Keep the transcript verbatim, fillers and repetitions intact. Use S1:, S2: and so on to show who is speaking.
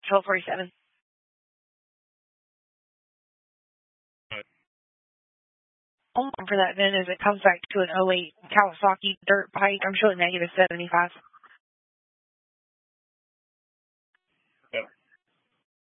S1: twelve forty-seven. For that then is it comes back to an oh eight Kawasaki dirt bike. I'm showing negative seventy-five.